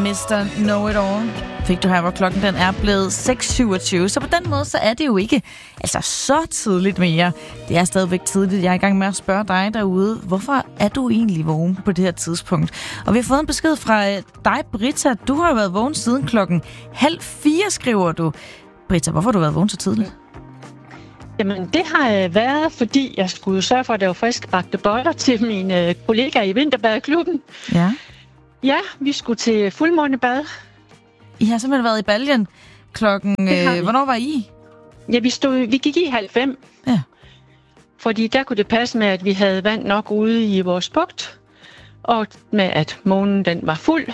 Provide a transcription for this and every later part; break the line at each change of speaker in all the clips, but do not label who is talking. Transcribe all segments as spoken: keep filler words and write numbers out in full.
mister Know-It-All fik du her, hvor klokken den er blevet seks syvogtyve. Så på den måde, så er det jo ikke altså så tidligt mere. Det er stadigvæk tidligt. Jeg er i gang med at spørge dig derude, hvorfor er du egentlig vågen på det her tidspunkt? Og vi har fået en besked fra dig, Britta. Du har været vågen siden klokken halv fire, skriver du. Britta, hvorfor har du været vågen så tidligt?
Jamen, det har jeg været, fordi jeg skulle sørge for, at der var friskbagte boller til mine kollegaer i Vinterbadeklubben.
Ja.
Ja, vi skulle til fuldmånebad.
I har simpelthen været i Baljen klokken... Øh, hvornår var I?
Ja, vi, stod, vi gik i halv fem.
Ja.
Fordi der kunne det passe med, at vi havde vand nok ude i vores bugt. Og med, at månen den var fuld.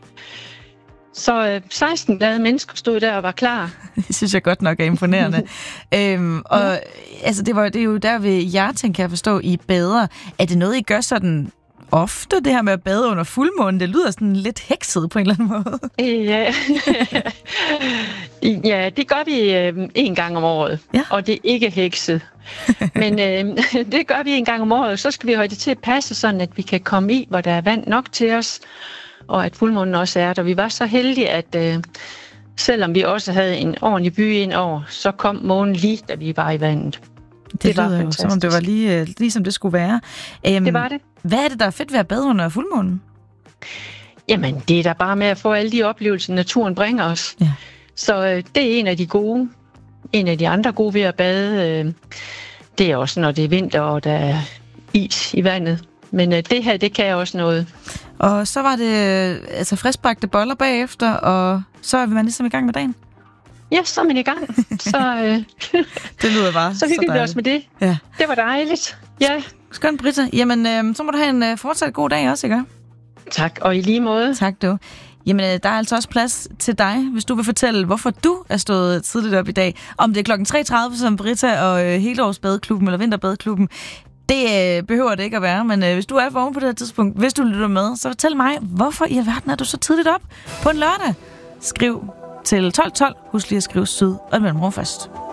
Så øh, seksten glade mennesker stod der og var klar.
Det synes jeg godt nok er imponerende. øhm, og ja. altså, det, var, det er jo der ved Hjerting, kan jeg forstå, I bader. Er det noget, I gør sådan ofte, det her med at bade under fuldmånen? Det lyder sådan lidt hekset på en eller anden måde.
Ja, ja det gør vi øh, en gang om året. Ja. Og det er ikke hekset. Men øh, det gør vi en gang om året. Så skal vi holde det til at passe, sådan at vi kan komme i, hvor der er vand nok til os. Og at fuldmånen også er der. Vi var så heldige, at øh, selvom vi også havde en ordentlig by indover, så kom månen lige, da vi var i vandet.
Det, det lyder jo, som om det var lige, lige som det skulle være. Æm,
det var det.
Hvad er det, der er fedt ved at bade under fuldmånen?
Jamen, det er da bare med at få alle de oplevelser, naturen bringer os. Ja. Så øh, det er en af de gode. En af de andre gode ved at bade, øh, det er også, når det er vinter, og der er is i vandet. Men øh, det her, det kan også noget.
Og så var det altså friskbagte boller bagefter, og så er man ligesom i gang med dagen?
Ja, så er man i gang. Så, øh,
det lyder bare
så hyggeligt vi også med det.
Ja.
Det var dejligt. Ja.
Skønt, Britta. Jamen, øh, så må du have en øh, fortsat god dag også, ikke?
Tak, og i lige måde.
Tak, du. Jamen, der er altså også plads til dig, hvis du vil fortælle, hvorfor du er stået tidligt op i dag. Om det er klokken tre tredive som Britta og øh, Helårsbadeklubben eller Vinterbadeklubben. Det øh, behøver det ikke at være, men øh, hvis du er vågen på det her tidspunkt, hvis du lytter med, så fortæl mig, hvorfor i alverden er du så tidligt op på en lørdag? Skriv til tolv tolv. Husk lige at skrive syd og mellemrum først.